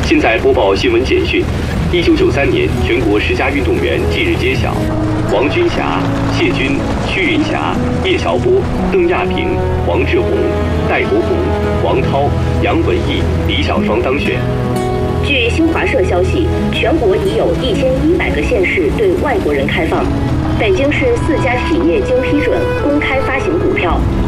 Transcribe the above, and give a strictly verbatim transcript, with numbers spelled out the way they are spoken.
现在播报新闻简讯：一九九三年全国十佳运动员近日揭晓，王军霞、谢军、屈云霞、叶晓波、邓亚萍、王志宏、戴国宏、王涛、杨文艺、李小双当选。 据新华社消息，全国已有一千一百个县市对外国人开放，北京市四家企业经批准公开发行股票。